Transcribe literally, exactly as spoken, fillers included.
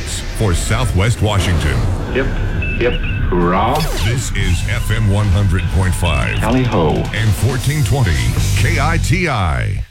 hits for Southwest Washington. Hip, hip, hurrah. This is F M one hundred point five. Tally ho. And fourteen twenty K I T I.